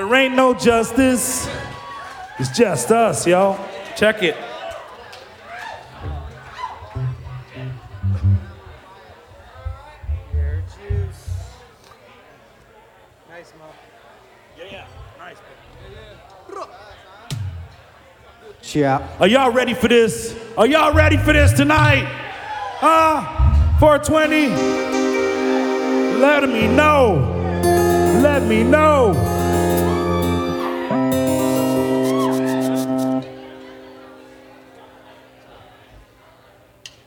there ain't no justice. It's just us, yo. Check it. Nice, Mo. Yeah, nice. Yeah. Are y'all ready for this? Are y'all ready for this tonight? 420? Let me know. Let me know.